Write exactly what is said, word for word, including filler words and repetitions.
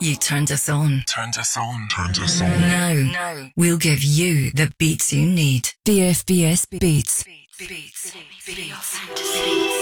You turned us on. Turned us on. Turned us on. Now, now we'll give you the beats you need. B F B S Beats. Beats. Beats. Video fantasy.